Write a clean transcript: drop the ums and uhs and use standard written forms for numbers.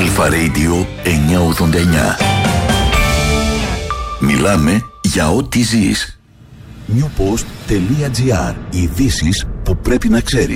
Αλφα Radio 989. Μιλάμε για ό,τι ζεις. Newpost.gr. Ειδήσεις που πρέπει να ξέρεις.